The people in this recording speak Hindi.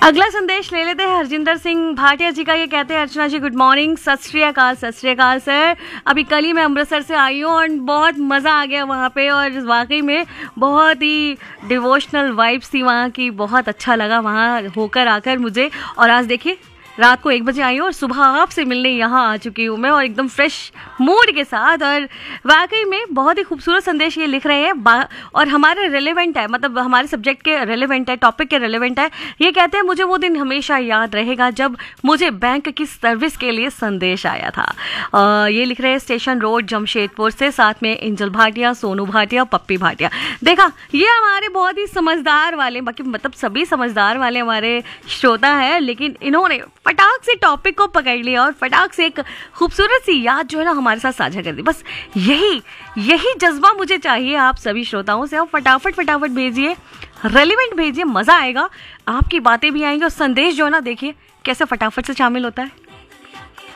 अगला संदेश ले लेते हैं हरजिंदर सिंह भाटिया जी का। ये कहते हैं, अर्चना जी गुड मॉर्निंग, सत श्री अकाल सर। अभी कल ही मैं अमृतसर से आई हूँ और बहुत मज़ा आ गया वहाँ पे, और वाकई में बहुत ही डिवोशनल वाइब्स थी वहाँ की। बहुत अच्छा लगा वहाँ होकर आकर मुझे। और आज देखिए रात को 1 बजे आई हूँ और सुबह आपसे मिलने यहाँ आ चुकी हूँ मैं, और एकदम फ्रेश मूड के साथ। और वाकई में बहुत ही खूबसूरत संदेश ये लिख रहे हैं और हमारे रेलेवेंट है, मतलब हमारे सब्जेक्ट के रेलेवेंट है, टॉपिक के रेलेवेंट है। ये कहते हैं, मुझे वो दिन हमेशा याद रहेगा जब मुझे बैंक की सर्विस के लिए संदेश आया था। ये लिख रहे हैं स्टेशन रोड जमशेदपुर से, साथ में एंजल भाटिया, सोनू भाटिया, पप्पी भाटिया। देखा, ये हमारे बहुत ही समझदार वाले, बाकी मतलब सभी समझदार वाले हमारे श्रोता है, लेकिन इन्होंने फटाक से टॉपिक को पकड़ लिया और फटाक से एक खूबसूरत सी याद जो है ना हमारे साथ साझा कर दी। बस यही जज्बा मुझे चाहिए आप सभी श्रोताओं से। और फटाफट भेजिए, रेलिवेंट भेजिए, मज़ा आएगा, आपकी बातें भी आएंगी और संदेश जो है ना देखिए कैसे फटाफट से शामिल होता है।